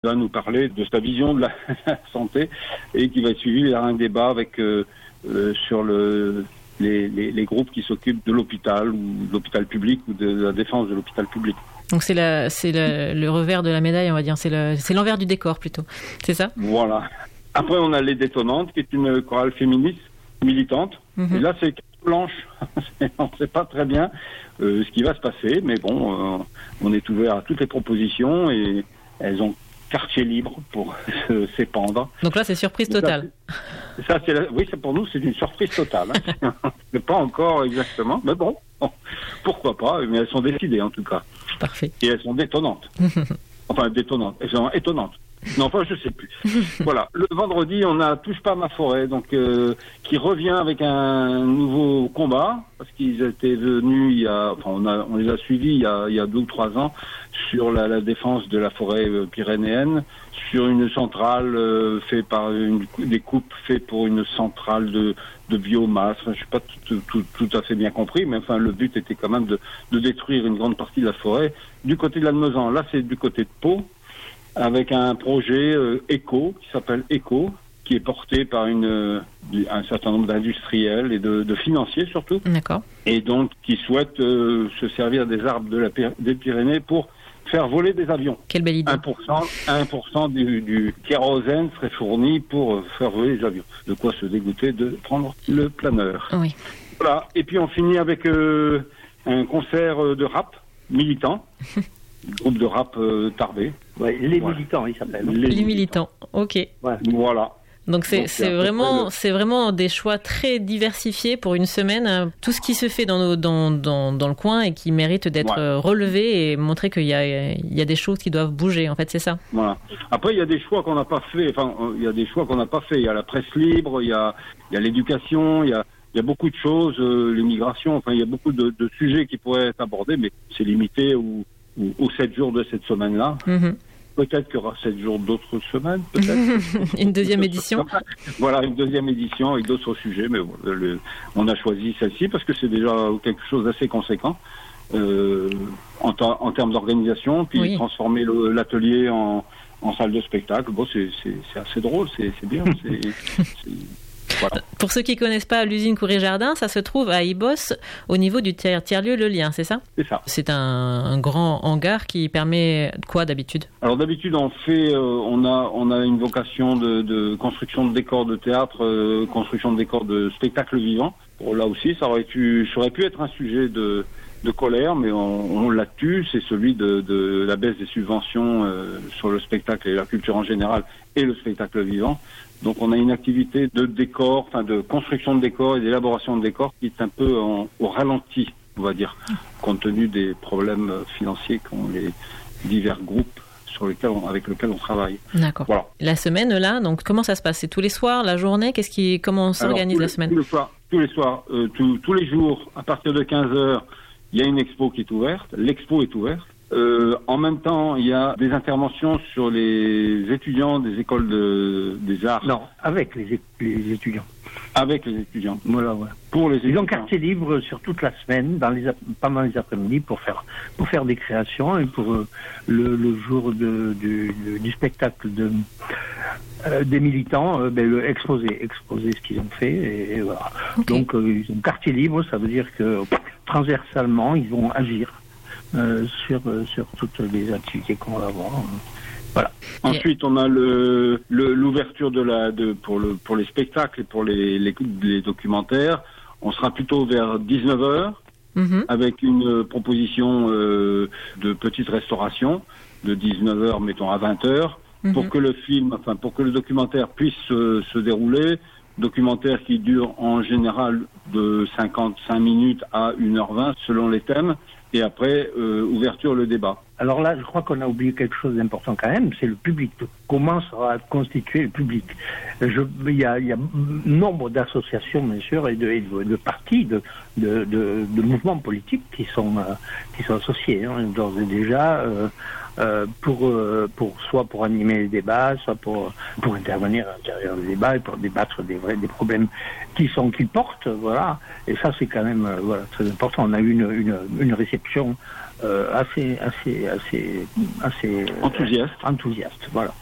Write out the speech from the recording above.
va nous parler de sa vision de la santé et qui va être suivi par un débat avec sur les groupes qui s'occupent de l'hôpital ou de l'hôpital public ou de la défense de l'hôpital public. Donc c'est le revers de la médaille, on va dire. C'est l'envers du décor plutôt. C'est ça ? Voilà. Après, on a Les Détonnantes, qui est une chorale féministe militante. Et là, c'est blanche. On ne sait pas très bien ce qui va se passer, mais bon, on est ouvert à toutes les propositions et elles ont quartier libre pour s'épandre. Donc là, c'est surprise totale. Oui, pour nous, c'est une surprise totale. Hein. C'est pas encore exactement, mais bon, pourquoi pas, mais elles sont décidées en tout cas. Parfait. Et elles sont détonnantes. Enfin, détonnantes. Elles sont étonnantes. Non, enfin, je sais plus. Voilà. Le vendredi, on a Touche pas à ma forêt, donc qui revient avec un nouveau combat, parce qu'ils étaient venus on les a suivis il y a 2 ou 3 ans sur la défense de la forêt pyrénéenne, sur une centrale faite par des coupes faites pour une centrale de biomasse. Enfin, je suis pas tout à fait bien compris, mais enfin le but était quand même de détruire une grande partie de la forêt. Du côté de Lannemezan, là c'est du côté de Pau, avec un projet éco qui s'appelle Éco, qui est porté par un certain nombre d'industriels et de financiers surtout. D'accord. Et donc qui souhaitent se servir des arbres des Pyrénées pour faire voler des avions. Quelle belle idée. 1% du kérosène serait fourni pour faire voler les avions. De quoi se dégoûter de prendre le planeur. Oui. Voilà. Et puis on finit avec un concert de rap militant. Groupe de rap Tarbé. Ouais, les militants, ils s'appellent. Les militants, ok. Ouais. Voilà. Donc c'est vraiment des choix très diversifiés pour une semaine. Tout ce qui se fait dans le coin et qui mérite d'être relevé et montrer qu'il y a des choses qui doivent bouger. En fait, c'est ça. Voilà. Après, il y a des choix qu'on n'a pas fait. Enfin, il y a des choix qu'on n'a pas fait. Il y a la presse libre, il y a l'éducation, il y a beaucoup de choses, l'immigration. Enfin, il y a beaucoup de sujets qui pourraient être abordés, mais c'est limité aux 7 jours de cette semaine-là. Peut-être qu'il y aura 7 jours d'autres semaines, peut-être. Une deuxième édition. Voilà, une deuxième édition avec d'autres sujets, mais on a choisi celle-ci parce que c'est déjà quelque chose d'assez conséquent en termes d'organisation, puis transformer l'atelier en salle de spectacle. Bon, c'est assez drôle, c'est bien. Voilà. Pour ceux qui ne connaissent pas l'usine Coury-Jardin, ça se trouve à Ibos, au niveau du tiers-lieu Le Lien, c'est ça ? C'est ça. C'est un grand hangar qui permet quoi d'habitude ? Alors d'habitude, on a une vocation de construction de décors de théâtre, construction de décors de spectacle vivant. Bon, là aussi, ça aurait pu être un sujet de colère, mais on l'a tué, c'est celui de la baisse des subventions sur le spectacle et la culture en général et le spectacle vivant. Donc on a une activité de décor, enfin de construction de décors et d'élaboration de décors qui est un peu au ralenti, on va dire, compte tenu des problèmes financiers qu'ont les divers groupes avec lesquels on travaille. D'accord. Voilà. La semaine là, donc comment ça se passe ? C'est tous les soirs, la journée ? Comment on s'organise la semaine ? Tous les soirs, tous les jours, à partir de 15h, il y a une expo qui est ouverte. L'expo est ouverte. En même temps, il y a des interventions sur les étudiants des écoles des arts. Non, avec les étudiants. Avec les étudiants. Voilà. Pour les étudiants. Ils ont quartier libre sur toute la semaine, pendant les après-midi, pour faire des créations et pour le jour du spectacle des militants, exposer ce qu'ils ont fait et voilà. Okay. Donc ils ont quartier libre, ça veut dire que transversalement ils vont agir sur toutes les activités qu'on va avoir. Voilà. Ensuite, on a l'ouverture pour les spectacles et pour les documentaires. On sera plutôt vers 19h avec une proposition de petite restauration de 19h, mettons à 20h, pour que le documentaire puisse se dérouler. Documentaire qui dure en général de 55 minutes à 1h20 selon les thèmes. Et après, ouverture, le débat. Alors là, je crois qu'on a oublié quelque chose d'important quand même, c'est le public. Comment sera constitué le public ? Il y a nombre d'associations, bien sûr, et de partis, de mouvements politiques qui sont associés, d'ores et déjà, soit pour animer les débats, soit pour intervenir à l'intérieur des débats et pour débattre des problèmes qu'ils portent, voilà. Et ça, c'est quand même très important. On a eu une réception assez enthousiaste. Enthousiaste, voilà.